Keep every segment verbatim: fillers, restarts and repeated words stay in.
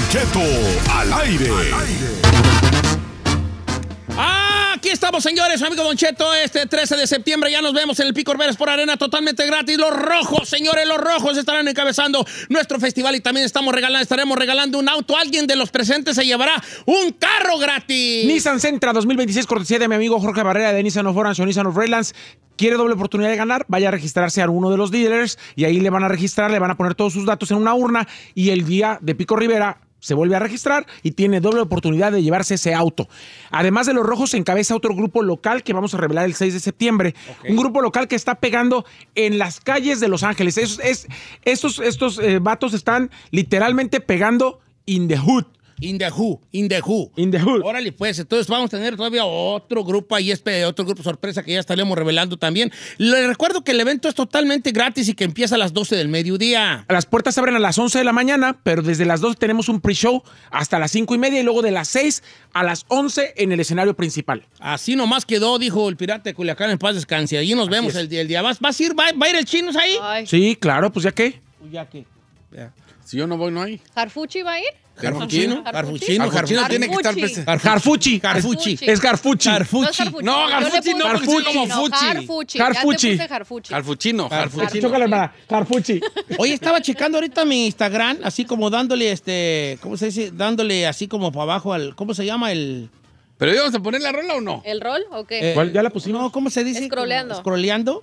Cheto al aire. Ah, aquí estamos, señores, amigo Don Cheto, este trece de septiembre, ya nos vemos en el Pico Orberes por Arena, totalmente gratis. Los rojos, señores, los rojos estarán encabezando nuestro festival y también estamos regalando, estaremos regalando un auto. Alguien de los presentes se llevará un carro gratis. Nissan Sentra dos mil veintiséis, cortesía de mi amigo Jorge Barrera de Nissan of Orange o Nissan of Redlands. ¿Quiere doble oportunidad de ganar? Vaya a registrarse a uno de los dealers y ahí le van a registrar, le van a poner todos sus datos en una urna y el día de Pico Rivera se vuelve a registrar y tiene doble oportunidad de llevarse ese auto. Además de los rojos, se encabeza otro grupo local que vamos a revelar el seis de septiembre. Okay. Un grupo local que está pegando en las calles de Los Ángeles. Es, es, estos estos eh, vatos están literalmente pegando in the hood. In the who, in the who. In the hood. Órale, pues, entonces vamos a tener todavía otro grupo ahí, otro grupo sorpresa que ya estaremos revelando también. Les recuerdo que el evento es totalmente gratis y que empieza a las doce del mediodía. Las puertas se abren a las once de la mañana, pero desde las doce tenemos un pre-show hasta las cinco y media y luego de las seis a las once en el escenario principal. Así nomás quedó, dijo el pirata de Culiacán, en paz descanse. Allí nos Así vemos el día, el día. ¿Vas, vas a ir, va, va a ir el Chinos ahí? Ay. Sí, claro, pues ya qué. Pues ya qué. Ya. Si yo no voy, no hay. ¿Harfuchi va a ir? Garfuchino, Garfuchino, Garfuchino tiene que estar presente. Garfuchi, Garfuchi, es Garfuchi. Garfuchi. No, Garfuchi no, Garfuchi. como Fuchi. Garfuchi. Garfuchi. Garfuchino, Garfuchino. Chócala, hermana. Garfuchi. Oye, estaba checando ahorita mi Instagram, así como dándole este, ¿cómo se dice? Dándole así como para abajo al, ¿cómo se llama el? ¿Pero íbamos a poner la rola o no? ¿El rol o qué? Eh, ¿Cuál? ¿Ya la pusimos? No, ¿cómo se dice? Scrolleando. Scrolleando.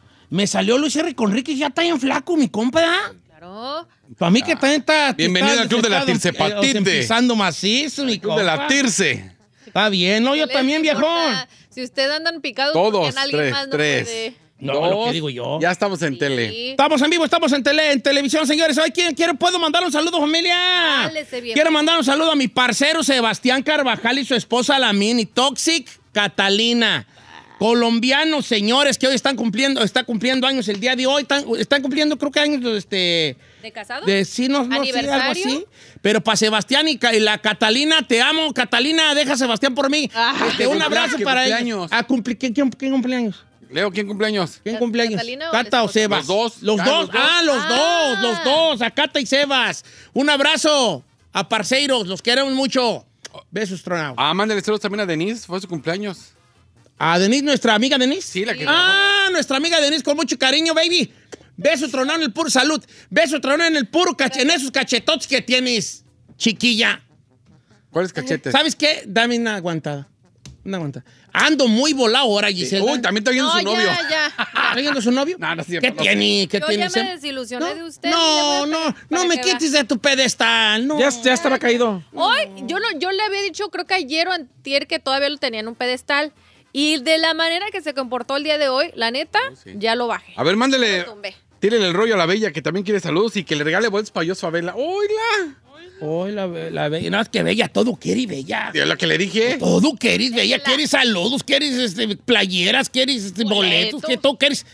Me salió Luis R. Conríquez, ya está bien flaco, mi compa, ¿verdad? Claro. Para mí que también está... Bienvenido está, al club de la tirsepatite. Empezando macizo, mi Club de la tirse. Está bien, ¿no? Yo ¿Qué también, les importa? viejón. Si ustedes andan picados, Todos, porque alguien tres, más no tres. puede. No, Dos. lo que digo yo. Ya estamos en Sí. tele. Estamos en vivo, estamos en, tele, en televisión, señores. Hoy quiero, quiero, ¿puedo mandar un saludo, familia? Dálese, viejo. Quiero mandar un saludo a mi parcero Sebastián Carvajal y su esposa, la mini Toxic Catalina. Colombianos, señores, que hoy están cumpliendo, está cumpliendo años el día de hoy. Están, están cumpliendo, creo que años, este... ¿De casado? De, sí, no, no sé, ¿Aniversario? algo así. Pero para Sebastián y, y la Catalina, te amo. Catalina, deja a Sebastián por mí. Ah. Este, un abrazo ¿Qué para cumpleaños? ellos. Ah, cumpli- ¿quién, quién, quién cumpleaños? Leo, ¿quién cumpleaños? ¿Quién cumpleaños? ¿Catalina o el ¿Cata o esposo? Sebas? Los dos. Los Ah, dos. los dos. Ah, los Ah. dos, los dos. A Cata y Sebas. Un abrazo a parceiros. Los queremos mucho. Besos tronados. Ah, mándale saludos también a Denise. Fue su cumpleaños. A Denise, nuestra amiga Denise. Sí, la que... Ah, nuestra amiga Denise, con mucho cariño, baby. Beso tronado en el puro salud. Beso tronado en el puro cach en esos cachetotes que tienes, chiquilla. ¿Cuáles cachetes? ¿Sabes qué? Dame una aguantada. Una aguantada. Ando muy volado ahora, Gisela. Uy, también está viendo No, su novio. ya, ya. ¿Está viendo su novio? No, no es cierto, ¿Qué no. tiene? ¿Qué Yo tiene? ya me desilusioné de usted. No, Le voy a no, pedir no para me que vea. quites de tu pedestal. No. Ya, ya estaba caído. Hoy, yo, no, yo le había dicho, creo que ayer o antier, que todavía lo tenía en un pedestal. Y de la manera que se comportó el día de hoy, la neta, sí. ya lo bajé. A ver, mándele... Lo tumbé. Tírele el rollo a la Bella, que también quiere saludos y que le regale boletos para yo Favela. ¡Oila! Hoy la, la bella. No, es que bella, todo quiere bella. Es lo que le dije. Todo quieres, bella. Déjela. Quieres saludos, quieres este, playeras, quieres este, boletos, Boleto. que todo quieres.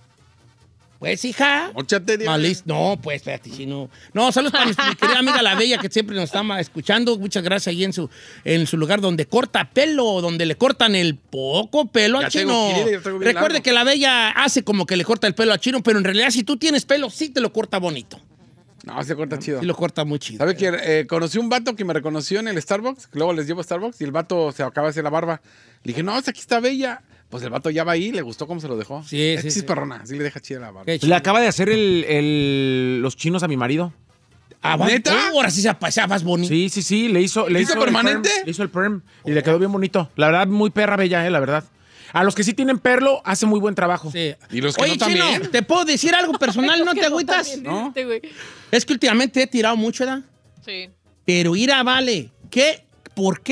Pues, hija. Móchate, Dios. Malis, no, pues, espérate, si no. No, saludos para nuestra- mi querida amiga La Bella, que siempre nos está ma- escuchando. Muchas gracias ahí en su, en su lugar donde corta pelo, donde le cortan el poco pelo Ya al tengo chino. que ir, ya tengo bien Recuerde largo. que La Bella hace como que le corta el pelo al chino, pero en realidad, si tú tienes pelo, sí te lo corta bonito. No, se corta chido. Sí lo corta muy chido. ¿Sabe que eh, conocí un vato que me reconoció en el Starbucks? Que luego les llevo a Starbucks y el vato se acaba de hacer la barba. Le dije, no, aquí está Bella. Pues el vato ya va ahí, le gustó cómo se lo dejó. Sí, es sí, sí. chisperrona, sí le deja chida la barba. Qué Le chido. acaba de hacer el, el- los chinos a mi marido. Ah, va- ¿Neta? oh, ahora sí se pasa más bonito. Sí, sí, sí. Le hizo, le ¿Hizo hizo el permanente? perm, le hizo el perm y le quedó bien bonito. La verdad, muy perra bella, eh, la verdad. A los que sí tienen perlo, hace muy buen trabajo. Sí. ¿Y los que Oye, no Chino, también? ¿te puedo decir algo personal? ¿No te agüitas? ¿No? Este güey. Es que últimamente he tirado mucho, ¿verdad? Sí. Pero ira, vale. ¿Qué? ¿Por qué?